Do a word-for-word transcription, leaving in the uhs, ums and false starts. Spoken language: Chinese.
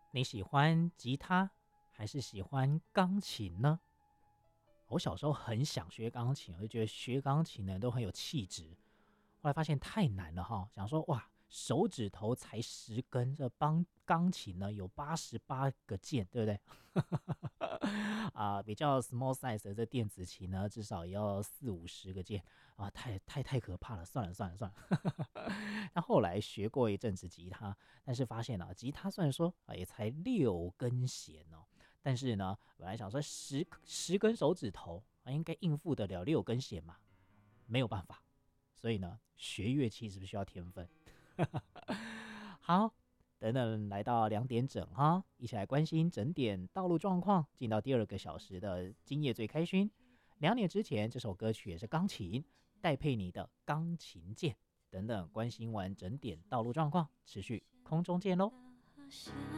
你喜欢吉他还是喜欢钢琴呢？我小时候很想学钢琴，我就觉得学钢琴的人都很有气质。后来发现太难了哈，想说哇，手指头才十根，这帮钢琴呢有八十八个键，对不对？啊，比较 small size 的这电子琴呢，至少也要四五十个键啊，太太太可怕了，算了算了算了。那后来学过一阵子吉他，但是发现啊，吉他虽然说啊也才六根弦哦，但是呢，本来想说十十根手指头啊，应该应付得了六根弦嘛，没有办法。所以呢，学乐器是不是需要天分？好，等等来到两点整哈，一起来关心整点道路状况，进到第二个小时的今夜最开心。两点之前，这首歌曲也是钢琴，戴佩妮的《钢琴键》。等等，关心完整点道路状况，持续空中见喽。